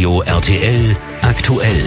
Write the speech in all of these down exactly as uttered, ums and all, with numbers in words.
Radio R T L aktuell.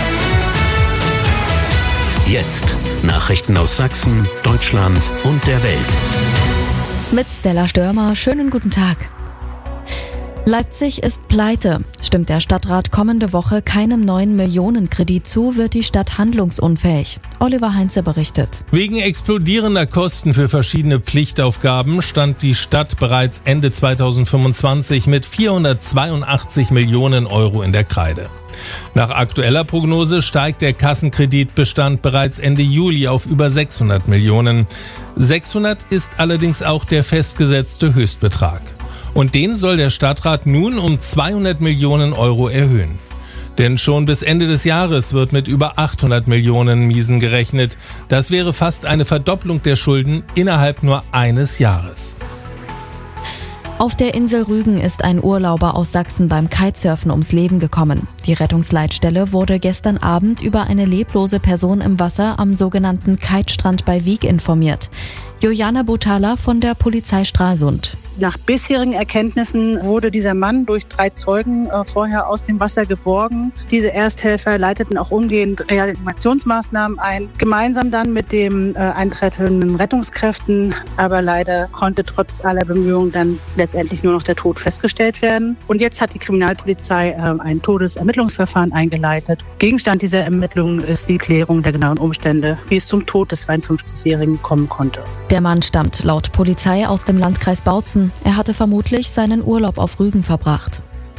Jetzt Nachrichten aus Sachsen, Deutschland und der Welt. Mit Stella Störmer, schönen guten Tag. Leipzig ist pleite. Stimmt der Stadtrat kommende Woche keinem neuen Millionenkredit zu, wird die Stadt handlungsunfähig. Oliver Heinze berichtet. Wegen explodierender Kosten für verschiedene Pflichtaufgaben stand die Stadt bereits Ende zweitausendfünfundzwanzig mit vierhundertzweiundachtzig Millionen Euro in der Kreide. Nach aktueller Prognose steigt der Kassenkreditbestand bereits Ende Juli auf über sechshundert Millionen. sechshundert ist allerdings auch der festgesetzte Höchstbetrag. Und den soll der Stadtrat nun um zweihundert Millionen Euro erhöhen. Denn schon bis Ende des Jahres wird mit über achthundert Millionen Miesen gerechnet. Das wäre fast eine Verdopplung der Schulden innerhalb nur eines Jahres. Auf der Insel Rügen ist ein Urlauber aus Sachsen beim Kitesurfen ums Leben gekommen. Die Rettungsleitstelle wurde gestern Abend über eine leblose Person im Wasser am sogenannten Kitestrand bei Wieg informiert. Juliana Butala von der Polizei Stralsund. Nach bisherigen Erkenntnissen wurde dieser Mann durch drei Zeugen äh, vorher aus dem Wasser geborgen. Diese Ersthelfer leiteten auch umgehend Reanimationsmaßnahmen ein, gemeinsam dann mit den äh, eintretenden Rettungskräften. Aber leider konnte trotz aller Bemühungen dann letztendlich nur noch der Tod festgestellt werden. Und jetzt hat die Kriminalpolizei äh, ein Todesermittlungsverfahren eingeleitet. Gegenstand dieser Ermittlungen ist die Klärung der genauen Umstände, wie es zum Tod des zweiundfünfzigjährigen kommen konnte. Der Mann stammt laut Polizei aus dem Landkreis Bautzen. Er hatte vermutlich seinen Urlaub auf Rügen verbracht.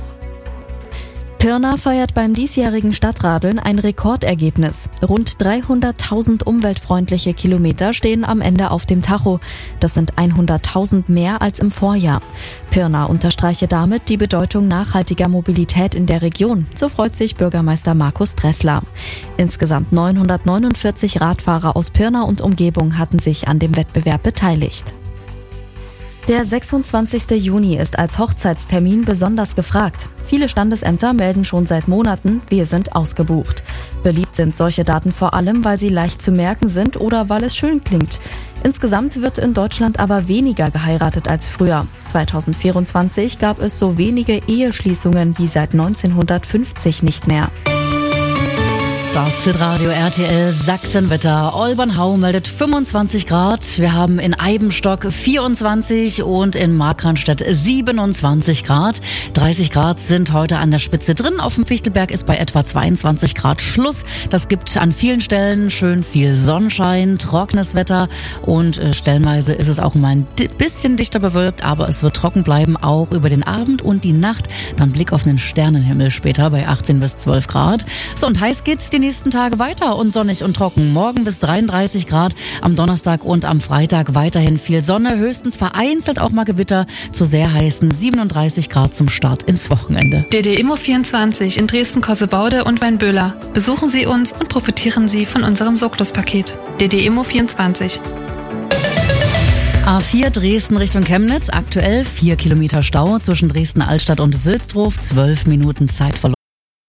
Pirna feiert beim diesjährigen Stadtradeln ein Rekordergebnis. Rund dreihunderttausend umweltfreundliche Kilometer stehen am Ende auf dem Tacho. Das sind hunderttausend mehr als im Vorjahr. Pirna unterstreiche damit die Bedeutung nachhaltiger Mobilität in der Region. So freut sich Bürgermeister Markus Dressler. Insgesamt neunhundertneunundvierzig Radfahrer aus Pirna und Umgebung hatten sich an dem Wettbewerb beteiligt. Der sechsundzwanzigste Juni ist als Hochzeitstermin besonders gefragt. Viele Standesämter melden schon seit Monaten, wir sind ausgebucht. Beliebt sind solche Daten vor allem, weil sie leicht zu merken sind oder weil es schön klingt. Insgesamt wird in Deutschland aber weniger geheiratet als früher. zweitausendvierundzwanzig gab es so wenige Eheschließungen wie seit neunzehnhundertfünfzig nicht mehr. Das Hitradio R T L Sachsenwetter. Olbernhau meldet fünfundzwanzig Grad. Wir haben in Eibenstock vierundzwanzig und in Markranstädt siebenundzwanzig Grad. dreißig Grad sind heute an der Spitze drin. Auf dem Fichtelberg ist bei etwa zweiundzwanzig Grad Schluss. Das gibt an vielen Stellen schön viel Sonnenschein, trockenes Wetter und äh, stellenweise ist es auch mal ein bisschen dichter bewölkt, aber es wird trocken bleiben, auch über den Abend und die Nacht. Dann Blick auf den Sternenhimmel später bei achtzehn bis zwölf Grad. So, und heiß geht's die nächsten Tage weiter und sonnig und trocken. Morgen bis dreiunddreißig Grad, am Donnerstag und am Freitag weiterhin viel Sonne, höchstens vereinzelt auch mal Gewitter, zu sehr heißen siebenunddreißig Grad zum Start ins Wochenende. D D Immo vierundzwanzig in Dresden-Kossebaude und Weinböhler. Besuchen Sie uns und profitieren Sie von unserem Sorglos-Paket. D D Immo vierundzwanzig. A vier Dresden Richtung Chemnitz, aktuell vier Kilometer Stau zwischen Dresden-Altstadt und Wilsdruf, zwölf Minuten Zeit verloren.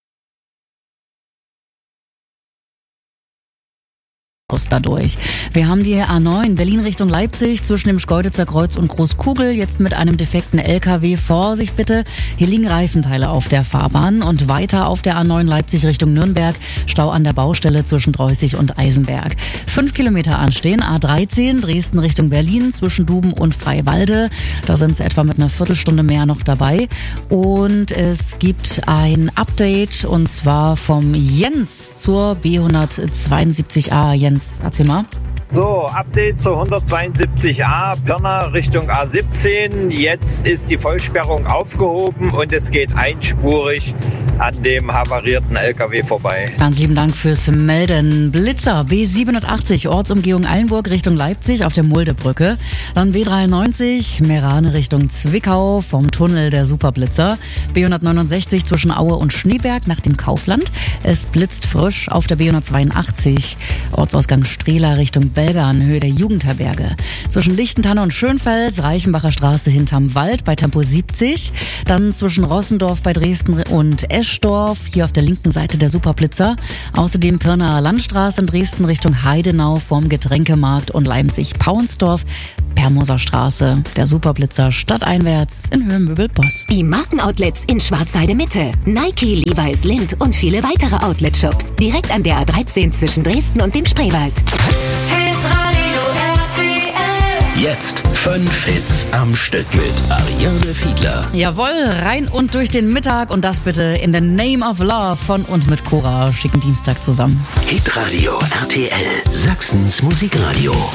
Dadurch. Wir haben die A neun Berlin Richtung Leipzig zwischen dem Schkeuditzer Kreuz und Großkugel jetzt mit einem defekten L K W. Vorsicht bitte, hier liegen Reifenteile auf der Fahrbahn und weiter auf der A neun Leipzig Richtung Nürnberg, Stau an der Baustelle zwischen Dreußig und Eisenberg. Fünf Kilometer anstehen, A dreizehn Dresden Richtung Berlin zwischen Duben und Freiwalde, da sind sie etwa mit einer Viertelstunde mehr noch dabei und es gibt ein Update und zwar vom Jens zur B hundertzweiundsiebzig A. Jens, erzähl mal. So, Update zur hundertzweiundsiebzig A, Pirna Richtung A siebzehn. Jetzt ist die Vollsperrung aufgehoben und es geht einspurig an dem havarierten L K W vorbei. Ganz lieben Dank fürs Melden. Blitzer B siebenhundertachtzig, Ortsumgehung Eilenburg Richtung Leipzig auf der Muldebrücke. Dann B dreiundneunzig, Merane Richtung Zwickau vom Tunnel der Superblitzer. B hundertneunundsechzig zwischen Aue und Schneeberg nach dem Kaufland. Es blitzt frisch auf der B hundertzweiundachtzig, Ortsausgang Strehla Richtung Belgern, Höhe der Jugendherberge. Zwischen Lichtentanne und Schönfels, Reichenbacher Straße hinterm Wald bei Tempo siebzig. Dann zwischen Rossendorf bei Dresden und Esch Eschdorf, hier auf der linken Seite der Superblitzer. Außerdem Pirnaer Landstraße in Dresden Richtung Heidenau vorm Getränkemarkt und Leipzig-Paunsdorf. Permoser Straße, der Superblitzer stadteinwärts in Höhe Möbelboss. Die Markenoutlets in Schwarzheide Mitte. Nike, Levi's, Lindt und viele weitere Outlet-Shops. Direkt an der A dreizehn zwischen Dresden und dem Spreewald. Hitradio R T L. Jetzt fünf Hits am Stück mit Ariane Fiedler. Jawohl, rein und durch den Mittag und das bitte in the name of love von und mit Cora. Schicken Dienstag zusammen. Hitradio R T L, Sachsens Musikradio.